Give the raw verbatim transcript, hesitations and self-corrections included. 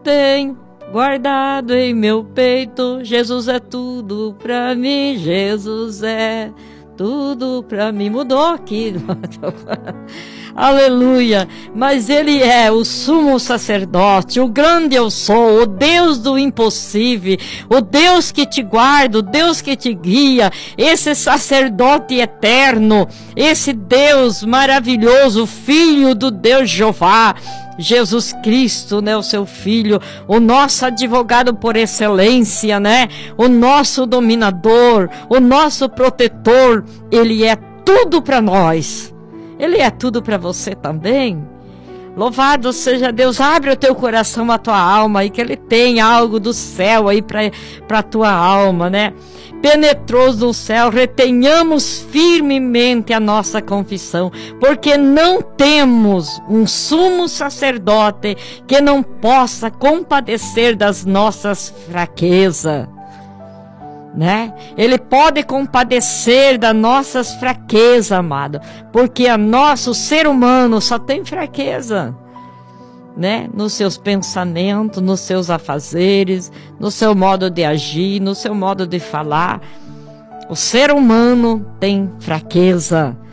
tenho guardado em meu peito. Jesus é tudo pra mim, Jesus é tudo pra mim. Mudou aqui. Aleluia. Mas ele é o sumo sacerdote, o grande eu sou, o Deus do impossível, o Deus que te guarda, o Deus que te guia, esse sacerdote eterno, esse Deus maravilhoso, filho do Deus Jeová, Jesus Cristo, né, o seu filho, o nosso advogado por excelência, né, o nosso dominador, o nosso protetor. Ele é tudo para nós. Ele é tudo para você também. Louvado seja Deus. Abre o teu coração, a tua alma, e que Ele tem algo do céu aí para a tua alma, né? Penetrou no céu, retenhamos firmemente a nossa confissão, porque não temos um sumo sacerdote que não possa compadecer das nossas fraquezas. Né? Ele pode compadecer das nossas fraquezas, amado, porque a nosso ser humano só tem fraqueza, né? Nos seus pensamentos, nos seus afazeres, no seu modo de agir, no seu modo de falar. O ser humano tem fraqueza,